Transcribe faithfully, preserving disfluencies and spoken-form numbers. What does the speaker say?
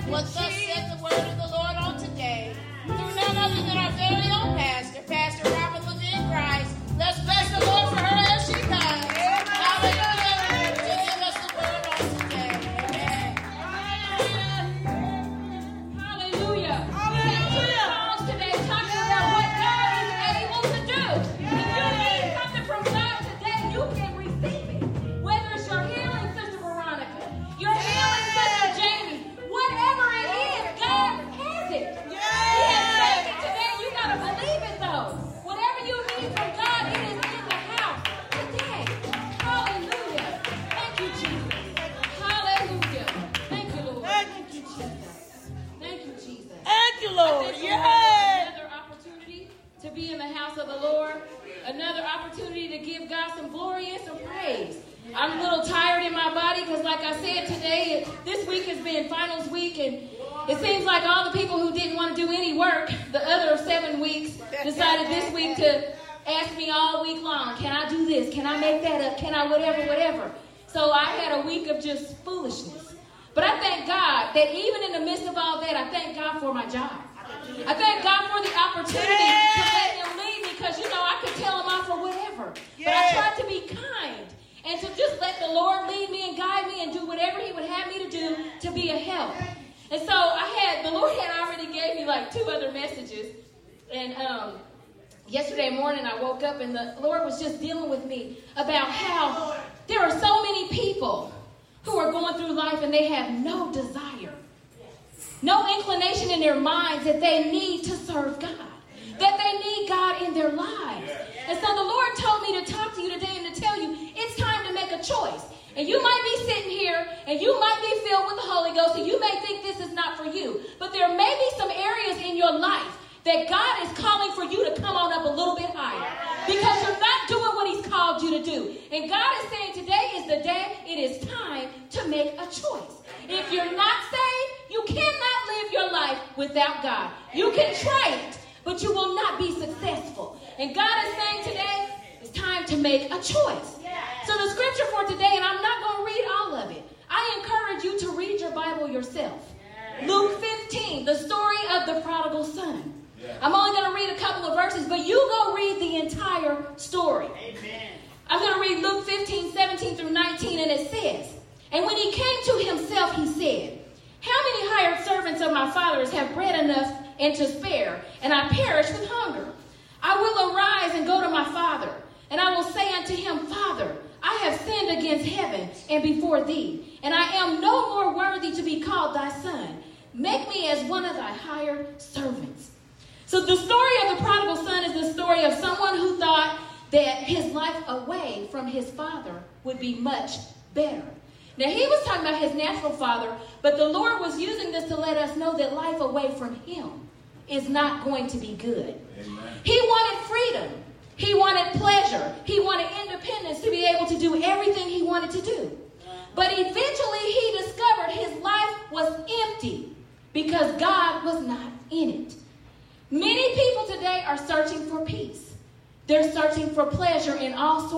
what thus saith the word of the Lord on today. Through none other than our very own pastor, Pastor Robert Levine Christ. Let's bless the Lord for her as she comes. Hallelujah. To give us the word on today. Amen. Hallelujah. Hallelujah. Songs today talking about what God is able to do. If you need something from God today, you can receive it. Whether it's your healing, Sister Veronica, your healing, Sister Jamie, whatever it is, God has it. He has said it today. You got to believe it, though. Whatever you need from God, it is in the house today. Hallelujah. Thank you, Jesus. Hallelujah. Thank you, Lord. Thank you, Jesus. Thank you, Jesus. Thank you, Lord. Yes. Another opportunity to be in the house of the Lord. Another opportunity to give God some glory and some praise. I'm a little tired in my body because, like I said today, this week has been finals week, and it seems like all the people who didn't want to do any work the other seven weeks decided this week to ask me all week long, can I do this? Can I make that up? Can I whatever, whatever? So I had a week of just foolishness. But I thank God that even in the midst of all that, I thank God for my job. I thank God for the opportunity to let him lead me because, you know, I could tell him off for whatever. But I tried to be kind and to just let the Lord lead me and guide me and do whatever he would have me to do to be a help. And so I had, the Lord had already gave me like two other messages. And um, yesterday morning I woke up and the Lord was just dealing with me about how there are so many people who are going through life and they have no desire, no inclination in their minds that they need to serve God, that they need God in their lives. And so the Lord told me to talk to you today and to tell you it's time to make a choice. And you might be sitting here and you might be filled with the Holy Ghost and you may think this is not for you. But there may be some areas in your life that God is calling for you to come on up a little bit higher because you're not doing what he's called you to do. And God is saying today is the day it is time to make a choice. If you're not saved, you cannot live your life without God. You can try it, but you will not be successful. And God is saying today it's time to make a choice. So the scripture for today, and I'm not going to read all of it. I encourage you to read your Bible yourself. Luke fifteen, the story of the prodigal son. I'm only going to read a couple of verses, but you go read the entire story. Amen. I'm going to read Luke fifteen, seventeen through nineteen, and it says, and when he came to himself, he said, how many hired servants of my father's have bread enough and to spare, and I perish with hunger? I will arise and go to my father, and I will say unto him, Father, I have sinned against heaven and before thee, and I am no more worthy to be called thy son. Make me as one of thy hired servants. So the story of the prodigal son is the story of someone who thought that his life away from his father would be much better. Now, he was talking about his natural father, but the Lord was using this to let us know that life away from him is not going to be good. Amen. He wanted freedom. He wanted pleasure. He wanted independence to be able to do everything he wanted to do. But eventually he discovered his life was empty because God was not in it. Many people today are searching for peace. They're searching for pleasure in all sorts